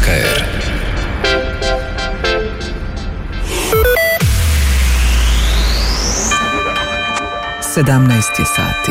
www.hr. 17 je sati.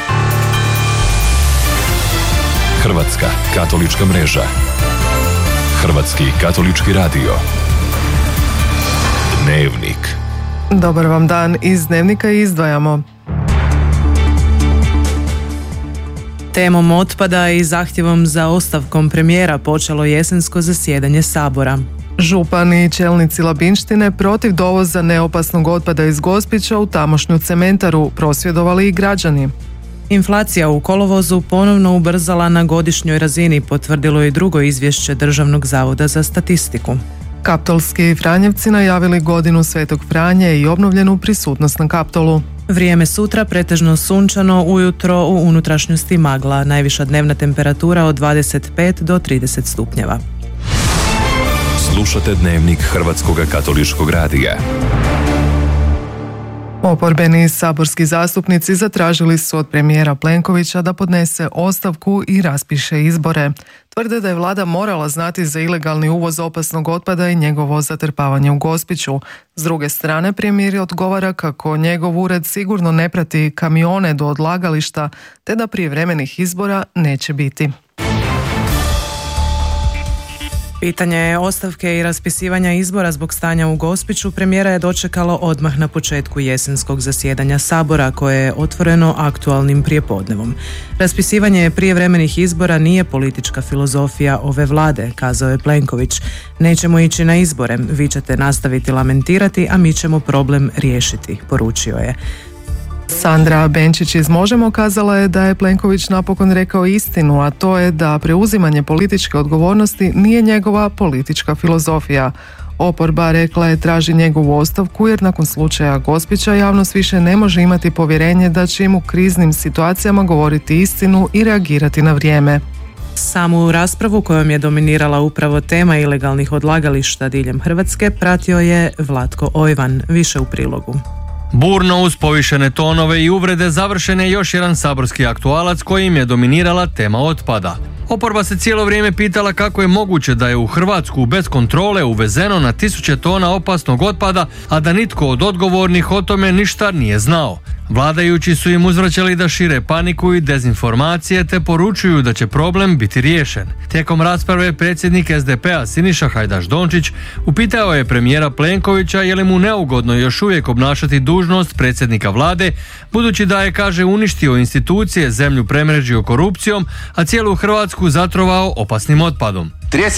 Hrvatska katolička mreža. Hrvatski katolički radio. Dnevnik. Dobar vam dan, iz Dnevnika izdvajamo. Temom otpada i zahtjevom za ostavkom premijera počelo jesensko zasjedanje Sabora. Župani i čelnici Labinštine protiv dovoza neopasnog otpada iz Gospića u tamošnju cementaru, prosvjedovali i građani. Inflacija u kolovozu ponovno ubrzala na godišnjoj razini, potvrdilo je drugo izvješće Državnog zavoda za statistiku. Kaptolski Franjevci najavili godinu Svetog Franje i obnovljenu prisutnost na Kaptolu. Vrijeme sutra pretežno sunčano, ujutro u unutrašnjosti magla, najviša dnevna temperatura od 25 do 30 stupnjeva. Slušate Dnevnik Hrvatskog katoličkog radija. Oporbeni saborski zastupnici zatražili su od premijera Plenkovića da podnese ostavku i raspiše izbore. Tvrde da je vlada morala znati za ilegalni uvoz opasnog otpada i njegovo zatrpavanje u Gospiću. S druge strane, premijer odgovara kako njegov ured sigurno ne prati kamione do odlagališta, te da prijevremenih izbora neće biti. Pitanje ostavke i raspisivanja izbora zbog stanja u Gospiću premijera je dočekalo odmah na početku jesenskog zasjedanja Sabora, koje je otvoreno aktualnim prijepodnevom. Raspisivanje prijevremenih izbora nije politička filozofija ove vlade, kazao je Plenković. Nećemo ići na izbore, vi ćete nastaviti lamentirati, a mi ćemo problem riješiti, poručio je. Sandra Benčić iz Možemo kazala je da je Plenković napokon rekao istinu, a to je da preuzimanje političke odgovornosti nije njegova politička filozofija. Oporba, rekla je, traži njegovu ostavku jer nakon slučaja Gospića javnost više ne može imati povjerenje da će im u kriznim situacijama govoriti istinu i reagirati na vrijeme. Samu raspravu kojom je dominirala upravo tema ilegalnih odlagališta diljem Hrvatske pratio je Vlatko Ojvan, više u prilogu. Burno uz povišene tonove i uvrede završen je još jedan saborski aktualac kojim je dominirala tema otpada. Oporba se cijelo vrijeme pitala kako je moguće da je u Hrvatsku bez kontrole uvezeno na 1000 tona opasnog otpada, a da nitko od odgovornih o tome ništa nije znao. Vladajući su im uzvraćali da šire paniku i dezinformacije te poručuju da će problem biti riješen. Tijekom rasprave predsjednik SDP-a Siniša Hajdaš Dončić upitao je premijera Plenkovića je li mu neugodno još uvijek obnašati dužnost predsjednika vlade, budući da je, kaže, uništio institucije, zemlju premrežio korupcijom, a cijelu Hrvatsku zatrovao opasnim otpadom.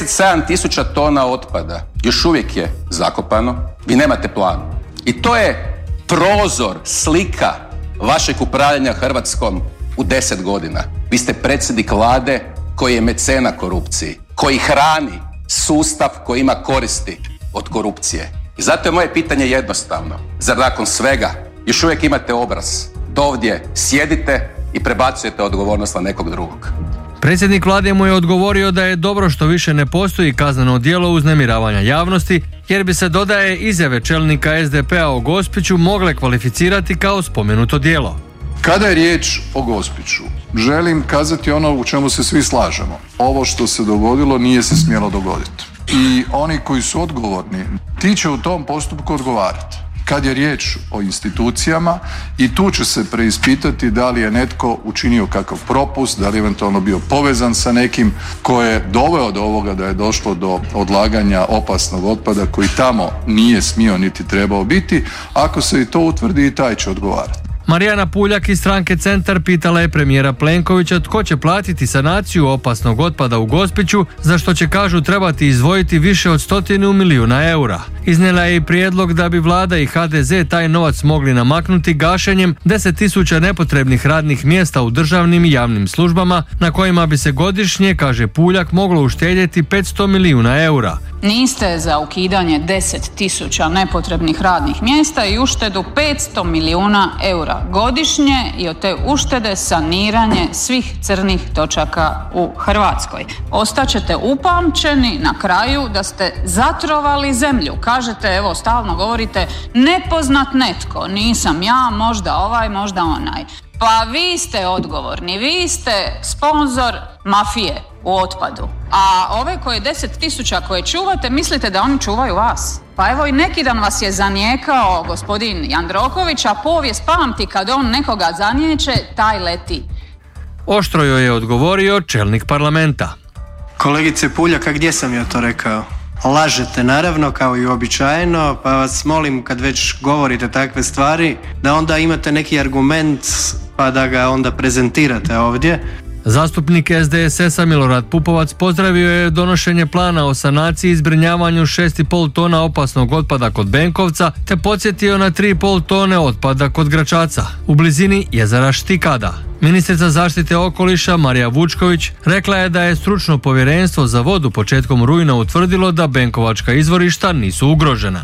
37.000 tona otpada još uvijek je zakopano, vi nemate plan. I to je prozor, slika vašeg upravljanja Hrvatskom u 10 godina. Vi ste predsjednik vlade koji je mecena korupciji, koji hrani sustav koji ima koristi od korupcije. I zato je moje pitanje jednostavno. Zar nakon svega još uvijek imate obraz da ovdje sjedite i prebacujete odgovornost na nekog drugog? Predsjednik vlade mu je odgovorio da je dobro što više ne postoji kazneno djelo uznemiravanja javnosti, jer bi se, dodaje, izjave čelnika SDP-a o Gospiću mogle kvalificirati kao spomenuto djelo. Kada je riječ o Gospiću, želim kazati ono u čemu se svi slažemo. Ovo što se dogodilo nije se smjelo dogoditi. I oni koji su odgovorni, ti će u tom postupku odgovarati. Kad je riječ o institucijama, i tu će se preispitati da li je netko učinio kakav propust, da li je eventualno bio povezan sa nekim ko je doveo do ovoga da je došlo do odlaganja opasnog otpada koji tamo nije smio niti trebao biti. Ako se i to utvrdi, i taj će odgovarati. Marijana Puljak iz stranke Centar pitala je premijera Plenkovića tko će platiti sanaciju opasnog otpada u Gospiću, za što će, kažu, trebati izdvojiti više od 100 milijuna eura. Iznijela je i prijedlog da bi vlada i HDZ taj novac mogli namaknuti gašenjem 10.000 nepotrebnih radnih mjesta u državnim i javnim službama, na kojima bi se godišnje, kaže Puljak, moglo uštedjeti 500 milijuna eura. Niste za ukidanje 10.000 nepotrebnih radnih mjesta i uštedu 500 milijuna eura godišnje i od te uštede saniranje svih crnih točaka u Hrvatskoj. Ostaćete upamćeni na kraju da ste zatrovali zemlju. Kažete, evo, stalno govorite nepoznat netko, nisam ja, možda ovaj, možda onaj. Pa vi ste odgovorni, vi ste sponzor mafije. u otpadu. A ove koje 10.000 koje čuvate, mislite da oni čuvaju vas? Pa evo i neki dan vas je zanijekao gospodin Jandroković, a povijest pamti kad on nekoga zaniječe, taj leti. Oštro joj je odgovorio čelnik parlamenta. Kolegice Puljak, a gdje sam ja to rekao? Lažete naravno, kao i uobičajeno, pa vas molim kad već govorite takve stvari da onda imate neki argument pa da ga onda prezentirate ovdje. Zastupnik SDSS-a Milorad Pupovac pozdravio je donošenje plana o sanaciji i zbrinjavanju 6,5 tona opasnog otpada kod Benkovca te podsjetio na 3,5 tone otpada kod Gračaca u blizini jezera Štikada. Ministrica zaštite okoliša Marija Vučković rekla je da je stručno povjerenstvo za vodu početkom rujna utvrdilo da benkovačka izvorišta nisu ugrožena.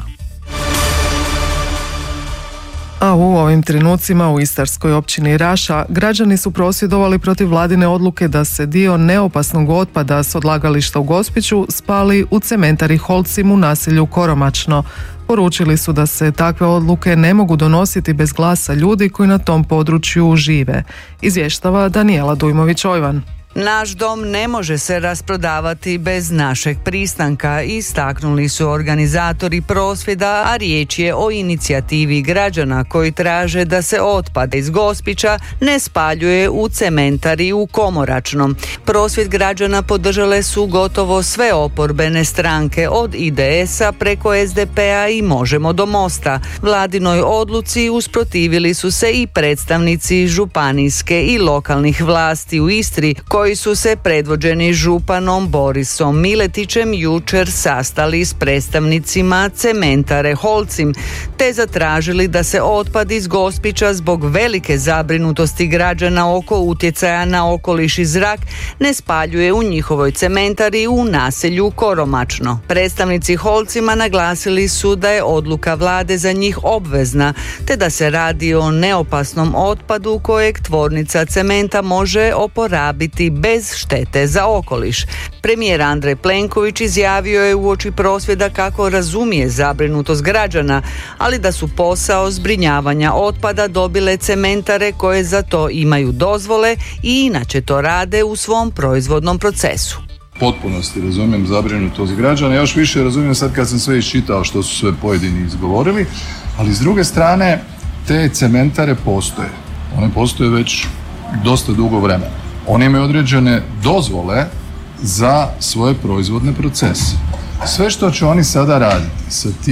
A u ovim trenucima u istarskoj općini Raša građani su prosvjedovali protiv vladine odluke da se dio neopasnog otpada s odlagališta u Gospiću spali u cementari Holcim u naselju Koromačno. Poručili su da se takve odluke ne mogu donositi bez glasa ljudi koji na tom području žive. Izvještava Danijela Dujmović-Ojvan. Naš dom ne može se rasprodavati bez našeg pristanka, istaknuli su organizatori prosvjeda, a riječ je o inicijativi građana koji traže da se otpad iz Gospića ne spaljuje u cementari u Komoračnom. Prosvjed građana podržale su gotovo sve oporbene stranke, od IDS-a preko SDP-a i Možemo do Mosta. Vladinoj odluci usprotivili su se i predstavnici županijske i lokalnih vlasti u Istri, koji su se predvođeni županom Borisom Miletićem jučer sastali s predstavnicima cementare Holcim, te zatražili da se otpad iz Gospića zbog velike zabrinutosti građana oko utjecaja na okoliš i zrak ne spaljuje u njihovoj cementari u naselju Koromačno. Predstavnici Holcima naglasili su da je odluka vlade za njih obvezna, te da se radi o neopasnom otpadu kojeg tvornica cementa može oporabiti bez štete za okoliš. Premijer Andrej Plenković izjavio je uoči prosvjeda kako razumije zabrinutost građana, ali da su posao zbrinjavanja otpada dobile cementare koje za to imaju dozvole i inače to rade u svom proizvodnom procesu. Potpunosti razumijem zabrinutost građana, još više razumijem sad kad sam sve iščitao što su sve pojedini izgovorili, ali s druge strane te cementare postoje. One postoje već dosta dugo vremena. Oni imaju određene dozvole za svoje proizvodne procese. Sve što će oni sada raditi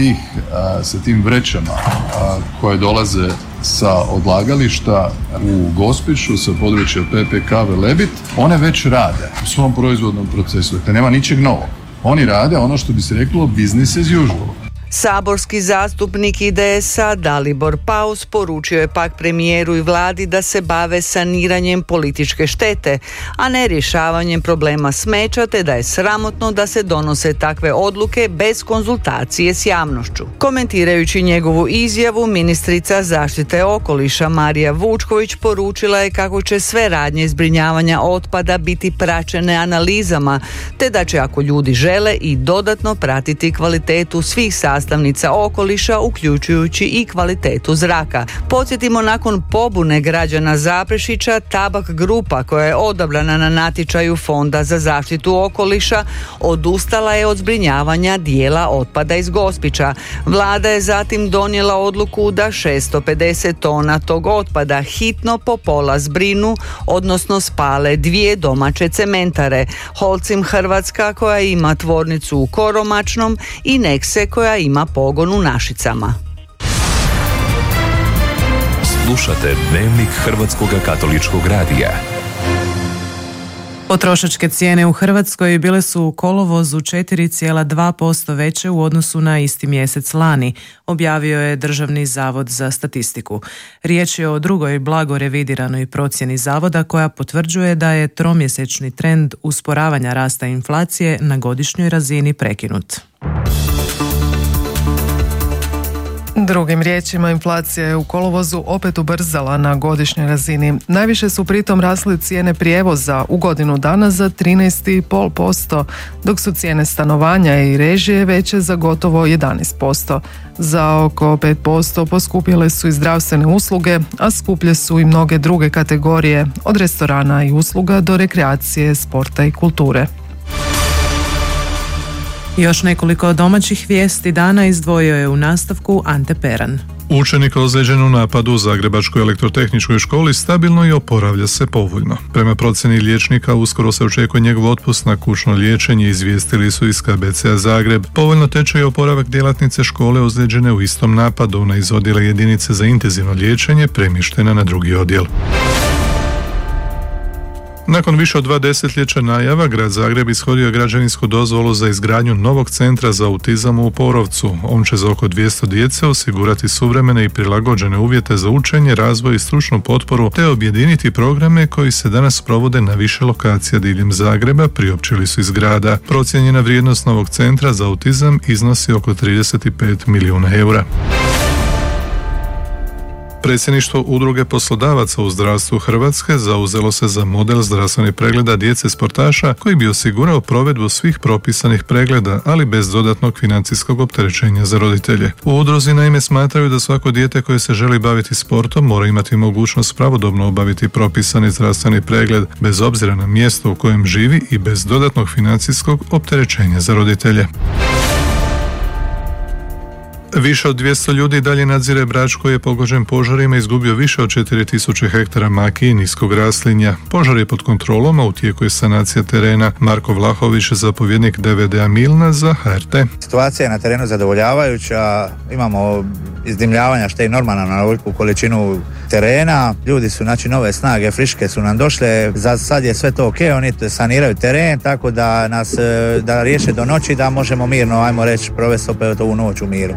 sa tim vrećama koje dolaze sa odlagališta u Gospiću, sa područja PPK Velebit, one već rade u svom proizvodnom procesu. Dakle, nema ničeg novog. Oni rade ono što bi se reklo business as usual. Saborski zastupnik IDS-a Dalibor Paus poručio je pak premijeru i vladi da se bave saniranjem političke štete, a ne rješavanjem problema smeća, te da je sramotno da se donose takve odluke bez konzultacije s javnošću. Komentirajući njegovu izjavu, ministrica zaštite okoliša Marija Vučković poručila je kako će sve radnje zbrinjavanja otpada biti praćene analizama, te da će, ako ljudi žele, i dodatno pratiti kvalitetu svih sastavnica okoliša, uključujući i kvalitetu zraka. Podsjetimo, nakon pobune građana Zaprešića, Tabak grupa, koja je odabrana na natječaju Fonda za zaštitu okoliša, odustala je od zbrinjavanja dijela otpada iz Gospića. Vlada je zatim donijela odluku da 650 tona tog otpada hitno po pola zbrinu, odnosno spale 2 domaće cementare, Holcim Hrvatska, koja ima tvornicu u Koromačnom, i Nekse, koja ima pogon u Našicama. Slušate Dnevnik Hrvatskog katoličkog radija. Potrošačke cijene u Hrvatskoj bile su u kolovozu 4,2% veće u odnosu na isti mjesec lani, objavio je Državni zavod za statistiku. Riječ je o drugoj blago revidiranoj procjeni zavoda koja potvrđuje da je tromjesečni trend usporavanja rasta inflacije na godišnjoj razini prekinut. Drugim riječima, inflacija je u kolovozu opet ubrzala na godišnjoj razini. Najviše su pritom rasle cijene prijevoza u godinu dana za 13,5%, dok su cijene stanovanja i režije veće za gotovo 11%. Za oko 5% poskupjele su i zdravstvene usluge, a skuplje su i mnoge druge kategorije, od restorana i usluga do rekreacije, sporta i kulture. Još nekoliko domaćih vijesti dana izdvojio je u nastavku Ante Peran. Učenik ozlijeđen u napadu u Zagrebačkoj elektrotehničkoj školi stabilno i oporavlja se povoljno. Prema procjeni liječnika, uskoro se očekuje njegov otpust na kućno liječenje, izvijestili su iz KBC-a Zagreb. Povoljno teče i oporavak djelatnice škole ozlijeđene u istom napadu. Ona iz odjela jedinice za intenzivno liječenje premještena na drugi odjel. Nakon više od 2 desetljeća najava, grad Zagreb ishodio je građevinsku dozvolu za izgradnju novog centra za autizam u Porovcu. On će za oko 200 djece osigurati suvremene i prilagođene uvjete za učenje, razvoj i stručnu potporu, te objediniti programe koji se danas provode na više lokacija diljem Zagreba, priopćili su iz grada. Procijenjena vrijednost novog centra za autizam iznosi oko 35 milijuna eura. Predsjedništvo Udruge poslodavaca u zdravstvu Hrvatske zauzelo se za model zdravstvenih pregleda djece sportaša koji bi osigurao provedbu svih propisanih pregleda, ali bez dodatnog financijskog opterećenja za roditelje. U udruzi naime smatraju da svako dijete koje se želi baviti sportom mora imati mogućnost pravodobno obaviti propisani zdravstveni pregled, bez obzira na mjesto u kojem živi i bez dodatnog financijskog opterećenja za roditelje. Više od 200 ljudi dalje nadzire Brač koji je pogođen požarima i izgubio više od 4000 hektara makije i niskog raslinja. Požar je pod kontrolom, a u tijeku je sanacija terena. Marko Vlahović, zapovjednik DVD-a Milna za HRT. Situacija je na terenu zadovoljavajuća, imamo izdimljavanja što je normalno na ovoliku količinu terena. Ljudi su, znači, nove snage, friške su nam došle, za sad je sve to ok, oni saniraju teren, tako da nas da riješe do noći da možemo mirno, ajmo reći, provesti opet ovu noć u miru.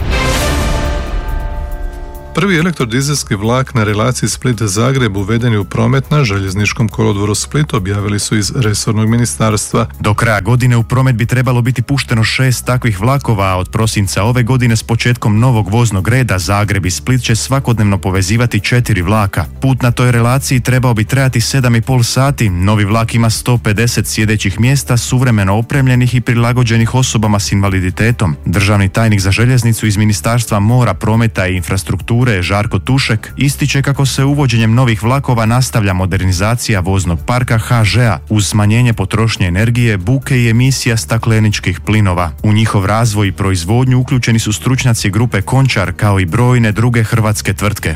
Prvi elektrodizelski vlak na relaciji Split-Zagreb uveden je u promet na željezničkom kolodvoru Split, objavili su iz resornog ministarstva. Do kraja godine u promet bi trebalo biti pušteno 6 takvih vlakova, a od prosinca ove godine s početkom novog voznog reda Zagreb i Split će svakodnevno povezivati 4 vlaka. Put na toj relaciji trebao bi trajati 7,5 sati. Novi vlak ima 150 sjedećih mjesta, suvremeno opremljenih i prilagođenih osobama s invaliditetom. Državni tajnik za željeznicu iz Ministarstva mora, prometa i infrastrukture Žarko Tušek ističe kako se uvođenjem novih vlakova nastavlja modernizacija voznog parka HŽ-a uz smanjenje potrošnje energije, buke i emisija stakleničkih plinova. U njihov razvoj i proizvodnju uključeni su stručnjaci grupe Končar kao i brojne druge hrvatske tvrtke.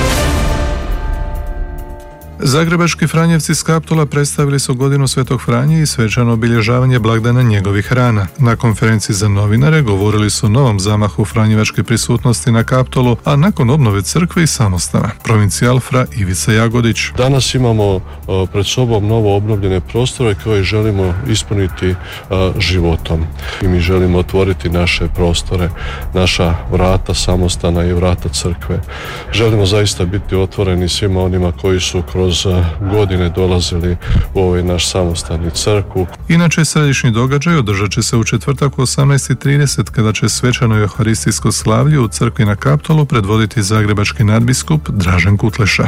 Zagrebački Franjevci s Kaptola predstavili su godinu Svetog Franje i svečano obilježavanje blagdana njegovih rana. Na konferenciji za novinare govorili su o novom zamahu franjevačke prisutnosti na Kaptolu, a nakon obnove crkve i samostana. Provincijal Fra Ivica Jagodić. Danas imamo pred sobom novo obnovljene prostore koje želimo ispuniti životom. I mi želimo otvoriti naše prostore, naša vrata samostana i vrata crkve. Želimo zaista biti otvoreni svima onima koji su kroz godine dolazili u ovaj naš samostan i crkvu. Inače, središnji događaj održat će se u četvrtak u 18:30 kada će svečano euharistijsko slavlje u crkvi na Kaptolu predvoditi zagrebački nadbiskup Dražen Kutleša.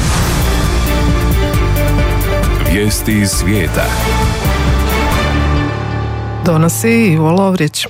Vijesti iz svijeta. Donosi Ivo Lovrić.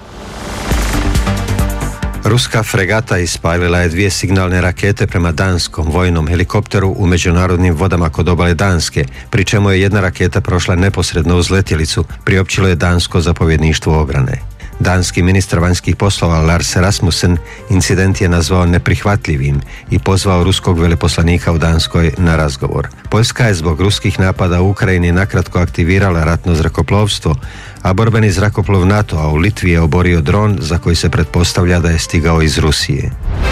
Ruska fregata ispalila je 2 signalne rakete prema danskom vojnom helikopteru u međunarodnim vodama kod obale Danske, pri čemu je jedna raketa prošla neposredno uz letjelicu, priopćilo je dansko zapovjedništvo obrane. Danski ministar vanjskih poslova Lars Rasmussen incident je nazvao neprihvatljivim i pozvao ruskog veleposlanika u Danskoj na razgovor. Poljska je zbog ruskih napada u Ukrajini nakratko aktivirala ratno zrakoplovstvo, a borbeni zrakoplov NATO-a u Litvi je oborio dron za koji se pretpostavlja da je stigao iz Rusije.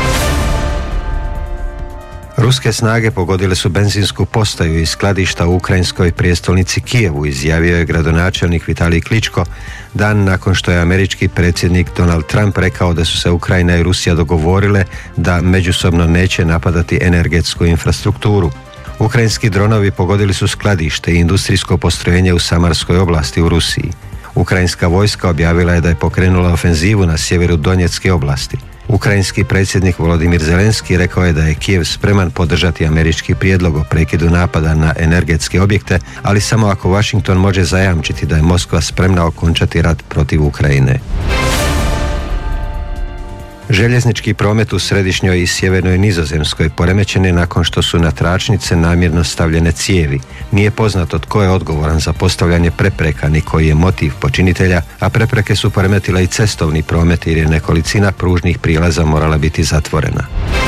Ruske snage pogodile su benzinsku postaju i skladišta u ukrajinskoj prijestolnici Kijevu, izjavio je gradonačelnik Vitalij Kličko dan nakon što je američki predsjednik Donald Trump rekao da su se Ukrajina i Rusija dogovorile da međusobno neće napadati energetsku infrastrukturu. Ukrajinski dronovi pogodili su skladište i industrijsko postrojenje u Samarskoj oblasti u Rusiji. Ukrajinska vojska objavila je da je pokrenula ofenzivu na sjeveru Donjecke oblasti. Ukrajinski predsjednik Volodimir Zelenski rekao je da je Kijev spreman podržati američki prijedlog o prekidu napada na energetske objekte, ali samo ako Washington može zajamčiti da je Moskva spremna okončati rat protiv Ukrajine. Željeznički promet u središnjoj i sjevernoj Nizozemskoj poremećen je nakon što su na tračnice namjerno stavljene cijevi. Nije poznato tko je odgovoran za postavljanje prepreka ni koji je motiv počinitelja, a prepreke su poremetile i cestovni promet jer je nekolicina pružnih prijelaza morala biti zatvorena.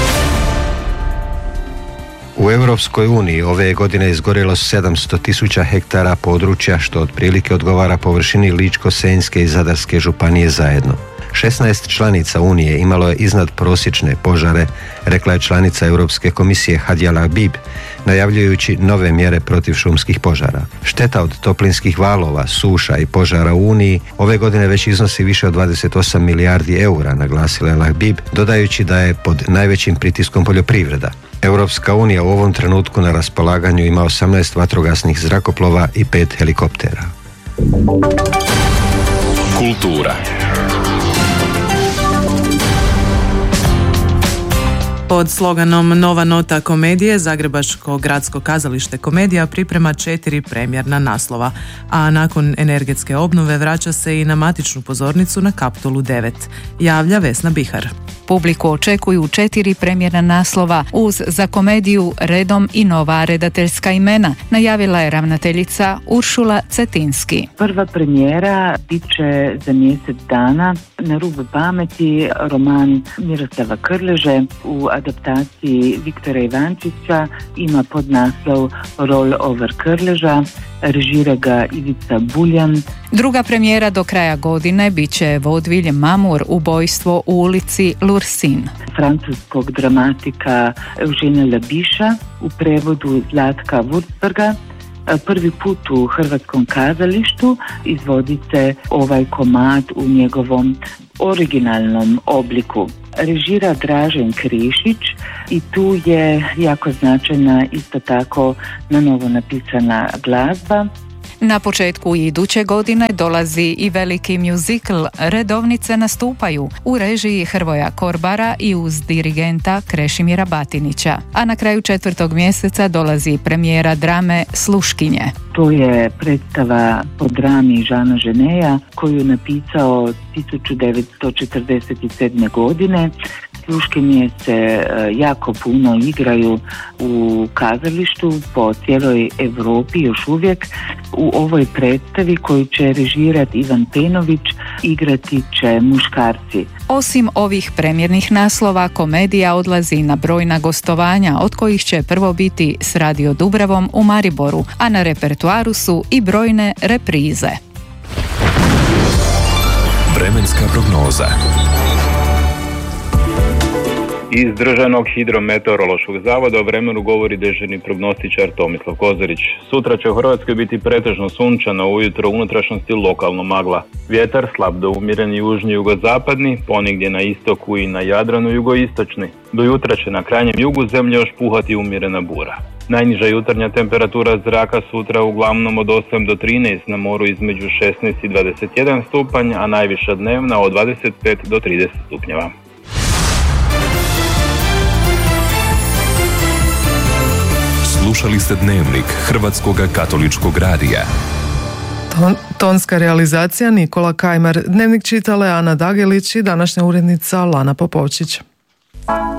U Europskoj uniji ove je godine izgorjelo 700.000 hektara područja, što otprilike odgovara površini Ličko-senjske i Zadarske županije zajedno. 16 članica Unije imalo je iznad prosječne požare, rekla je članica Europske komisije Hadija Labib, najavljujući nove mjere protiv šumskih požara. Šteta od toplinskih valova, suša i požara u Uniji ove godine već iznosi više od 28 milijardi eura, naglasila je Labib, dodajući da je pod najvećim pritiskom poljoprivreda. Europska unija u ovom trenutku na raspolaganju ima 18 vatrogasnih zrakoplova i 5 helikoptera. Kultura. Pod sloganom Nova nota komedije, Zagrebačko gradsko kazalište Komedija priprema 4 premijerna naslova, a nakon energetske obnove vraća se i na matičnu pozornicu na Kaptolu 9. Javlja Vesna Bihar. Publiku očekuju 4 premijerna naslova uz za komediju redom i nova redateljska imena, najavila je ravnateljica Uršula Cetinski. Prva premijera bit će za mjesec dana Na rubu pameti, roman Miroslava Krleže u adaptaciji Viktora Ivančića, ima podnaslov Roll over Krleža, režira ga Ivica Buljan. Druga premijera do kraja godine bit će vodvilj Mamur, ubojstvo u ulici Lursin. Francuskog dramatika Eugena Labiša u prevodu Zlatka Wurzburga. Prvi put u hrvatskom kazalištu izvodi se ovaj komad u njegovom originalnom obliku. Režira Dražen Krišić i tu je jako značajna isto tako na novo napisana glazba. Na početku iduće godine dolazi i veliki muzikl Redovnice nastupaju u režiji Hrvoja Korbara i uz dirigenta Krešimira Batinića. A na kraju 4. mjeseca dolazi premijera drame Sluškinje. To je predstava po drami Žana Ženeja koju je napisao 1947. godine. Sluškinje se jako puno igraju u kazalištu po cijeloj Europi još uvijek. U ovoj predstavi koju će režirati Ivan Penović igrati će muškarci. Osim ovih premijernih naslova, komedija odlazi na brojna gostovanja, od kojih će prvo biti s Radio Dubravom u Mariboru, a na repertoaru su i brojne reprize. Vremenska prognoza. Iz Državnog hidrometeorološkog zavoda o vremenu govori dežurni prognostičar Tomislav Kozarić. Sutra će u Hrvatskoj biti pretežno sunčano, ujutro u unutrašnjosti lokalno magla. Vjetar slab do umjeren južni jugozapadni, ponegdje na istoku i na Jadranu jugoistočni. Do jutra će na krajnjem jugu zemlje još puhati umjerena bura. Najniža jutarnja temperatura zraka sutra uglavnom od 8 do 13, na moru između 16 i 21 stupanj, a najviša dnevna od 25 do 30 stupnjeva. Slušali ste Dnevnik Hrvatskog katoličkog radija. Tonska realizacija Nikola Kajmar. Dnevnik čitale Ana Dagelić i današnja urednica Lana Popovčić.